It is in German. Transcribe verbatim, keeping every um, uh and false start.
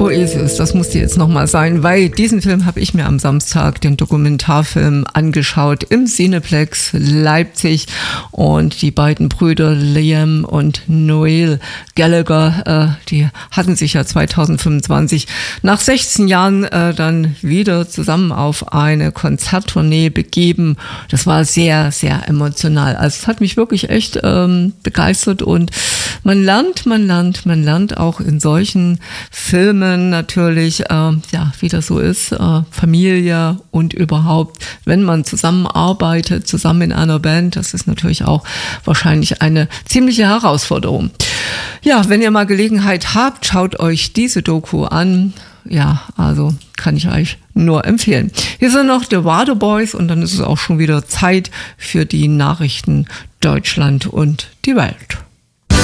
Oasis, das musste jetzt nochmal sein, weil diesen Film habe ich mir am Samstag, den Dokumentarfilm, angeschaut im Cineplex Leipzig, und die beiden Brüder Liam und Noel Gallagher, äh, die hatten sich ja zwanzig fünfundzwanzig nach sechzehn Jahren äh, dann wieder zusammen auf eine Konzerttournee begeben. Das war sehr, sehr emotional. Also es hat mich wirklich echt ähm, begeistert, und man lernt, man lernt, man lernt auch in solchen Filmen natürlich, äh, ja, wie das so ist, äh, Familie und überhaupt, wenn man zusammenarbeitet, zusammen in einer Band, das ist natürlich auch wahrscheinlich eine ziemliche Herausforderung. Ja, wenn ihr mal Gelegenheit habt, schaut euch diese Doku an. Ja, also kann ich euch nur empfehlen. Hier sind noch The Waterboys, und dann ist es auch schon wieder Zeit für die Nachrichten Deutschland und die Welt.